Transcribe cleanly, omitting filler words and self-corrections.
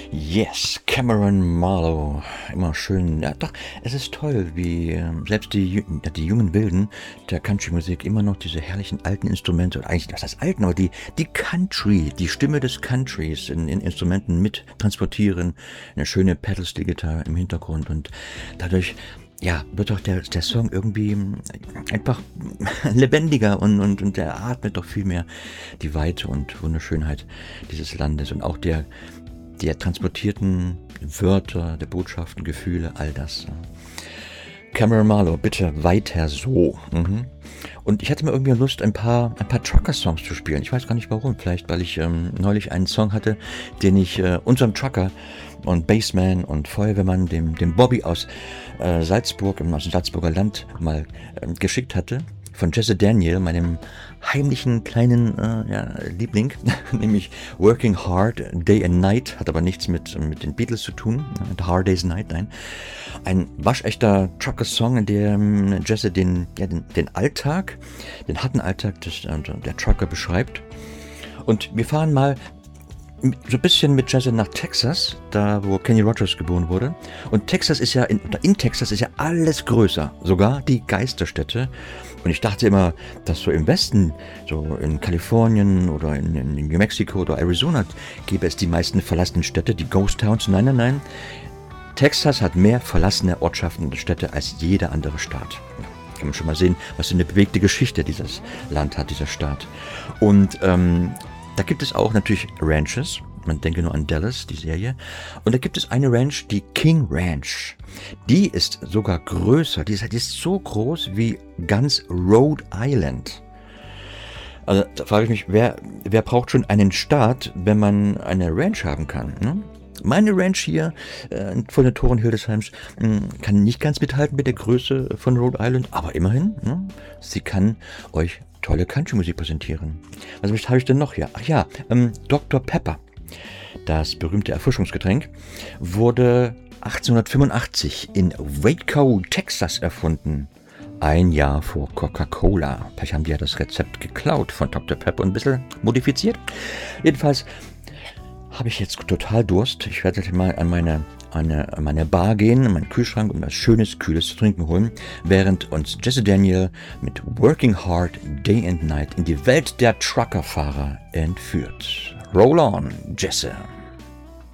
Yes, Cameron Marlowe. Immer schön. Ja, doch, es ist toll, wie selbst die jungen Wilden der Country-Musik immer noch diese herrlichen alten Instrumente, oder eigentlich, was heißt alten, aber die Country, die Stimme des Countries in Instrumenten mit transportieren. Eine schöne Pedal-Steel-Gitarre im Hintergrund und dadurch ja, wird doch der Song irgendwie einfach lebendiger und der atmet doch viel mehr die Weite und Wunderschönheit dieses Landes und auch der transportierten Wörter, der Botschaften, Gefühle, all das. Cameron Marlowe, bitte weiter so. Mhm. Und ich hatte mir irgendwie Lust, ein paar Trucker-Songs zu spielen. Ich weiß gar nicht warum. Vielleicht, weil ich neulich einen Song hatte, den ich unserem Trucker und Bassman und Feuerwehrmann, dem Bobby aus Salzburg, aus dem Salzburger Land mal geschickt hatte. Von Jesse Daniel, meinem heimlichen kleinen Liebling, nämlich Working Hard, Day and Night, hat aber nichts mit den Beatles zu tun, Hard Day's Night, nein. Ein waschechter Trucker-Song, in dem Jesse den Alltag, den harten Alltag der Trucker beschreibt. Und wir fahren mal so ein bisschen mit Jesse nach Texas, da wo Kenny Rogers geboren wurde. Und Texas ist ja, in Texas ist ja alles größer, sogar die Geisterstädte. Und ich dachte immer, dass so im Westen, so in Kalifornien oder in New Mexico oder Arizona, gäbe es die meisten verlassenen Städte, die Ghost Towns. Nein, nein, nein. Texas hat mehr verlassene Ortschaften und Städte als jeder andere Staat. Ja, kann man schon mal sehen, was für eine bewegte Geschichte dieses Land hat, dieser Staat. Und da gibt es auch natürlich Ranches. Man denke nur an Dallas, die Serie. Und da gibt es eine Ranch, die King Ranch. Die ist sogar größer. Die ist so groß wie ganz Rhode Island. Also da frage ich mich, wer braucht schon einen Staat, wenn man eine Ranch haben kann? Ne? Meine Ranch hier vor den Toren Hildesheims kann nicht ganz mithalten mit der Größe von Rhode Island, aber immerhin, ne? Sie kann euch tolle Country-Musik präsentieren. Was habe ich denn noch hier? Ach ja, Dr. Pepper. Das berühmte Erfrischungsgetränk wurde 1885 in Waco, Texas erfunden. Ein Jahr vor Coca-Cola. Vielleicht haben die ja das Rezept geklaut von Dr. Pepper und ein bisschen modifiziert. Jedenfalls habe ich jetzt total Durst. Ich werde mal an meine Bar gehen, in meinen Kühlschrank und was Schönes, Kühles zu trinken holen, während uns Jesse Daniel mit Working Hard, Day and Night in die Welt der Truckerfahrer entführt. Roll on, Jesse!